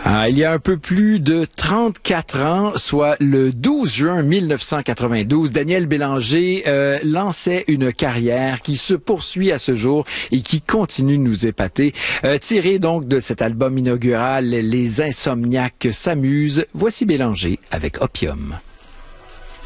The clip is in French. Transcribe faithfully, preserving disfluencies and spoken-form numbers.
Ah, il y a un peu plus de trente-quatre ans, soit le douze juin mille neuf cent quatre-vingt-douze, Daniel Bélanger euh, lançait une carrière qui se poursuit à ce jour et qui continue de nous épater. Euh, tiré donc de cet album inaugural, Les Insomniaques s'amusent, voici Bélanger avec Opium.